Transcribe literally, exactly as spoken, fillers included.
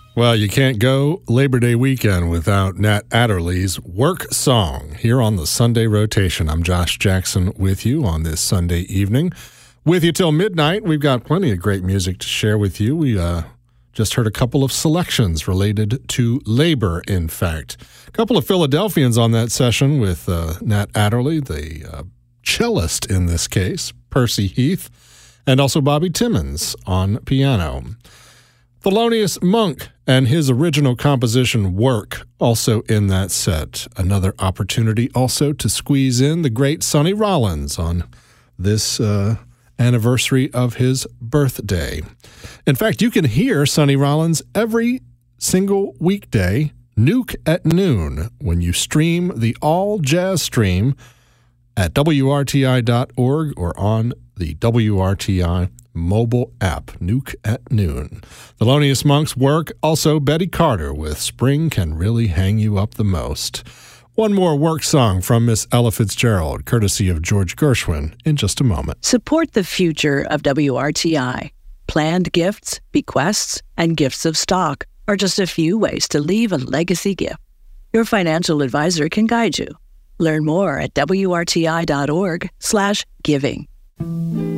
Well, you can't go Labor Day weekend without Nat Adderley's Work Song here on the Sunday Rotation. I'm Josh Jackson with you on this Sunday evening. With you till midnight. We've got plenty of great music to share with you. We uh, just heard a couple of selections related to labor, in fact. A couple of Philadelphians on that session with uh, Nat Adderley, the uh, cellist in this case, Percy Heath, and also Bobby Timmons on piano. Thelonious Monk and his original composition Work also in that set. Another opportunity also to squeeze in the great Sonny Rollins on this uh, anniversary of his birthday. In fact, you can hear Sonny Rollins every single weekday, Nuke at noon, when you stream the All Jazz Stream at W R T I dot org or on the W R T I mobile app, Nuke at noon. Thelonious Monk's Work, also Betty Carter with Spring Can Really Hang You Up the Most. One more work song from Miss Ella Fitzgerald, courtesy of George Gershwin, in just a moment. Support the future of W R T I. Planned gifts, bequests, and gifts of stock are just a few ways to leave a legacy gift. Your financial advisor can guide you. Learn more at W R T I dot org slash giving.